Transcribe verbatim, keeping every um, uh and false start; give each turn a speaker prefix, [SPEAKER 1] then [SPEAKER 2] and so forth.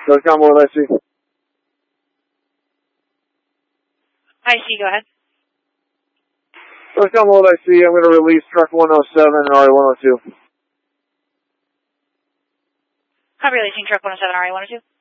[SPEAKER 1] SOCOM, what did I see?
[SPEAKER 2] I see, go ahead.
[SPEAKER 1] SOCOM, what did I see? I'm going to release truck one oh seven and R A one oh two.
[SPEAKER 2] I'm releasing truck one oh seven, R A one oh two.